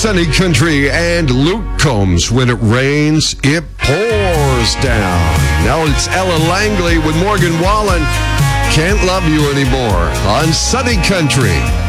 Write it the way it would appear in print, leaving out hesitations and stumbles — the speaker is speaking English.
Sunny Country and Luke Combs. When it rains, it pours down. Now it's Ella Langley with Morgan Wallen. Can't Love You Anymore on Sunny Country.